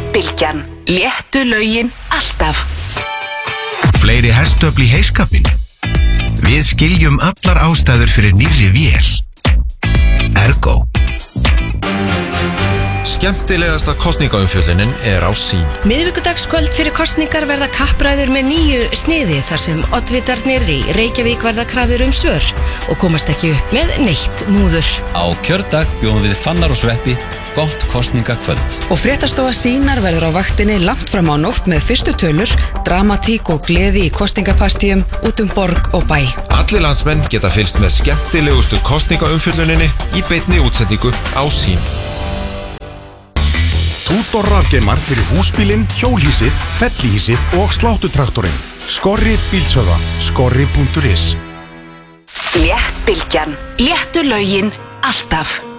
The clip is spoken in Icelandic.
Bylgjan. Léttu lögin alltaf. Fleiri hestöfl í heiskapinn. Við skiljum allar ástæður fyrir nýrri vél. Ergo. Skemmtilegasta kosningaumfjöllunin á Sýn. Miðvikudagskvöld fyrir kosningar verða kappræður með 9 sniði þar sem oddvitarnir í Reykjavík verða krafðir svör og komast ekki upp með neitt múður. Á kjördag bjóðum við Fannar og Sveppi gott kosningakvöld. Og fréttastofa Sýnar verður á vaktinni langt fram á nótt með fyrstu tölur, dramatík og gleði í kosningapartíum út borg og bæ. Allir landsmenn geta fylgst með skemmtilegustu kosningaumfjölluninni í beinni útsendingu á Sýn. Tútor rafgeimar fyrir húsbílinn, hjólhýsið, fellihýsið og sláttutraktorinn. Skorri bílsöða. Skorri.is. Létt Bylgjan. Léttu lögin alltaf.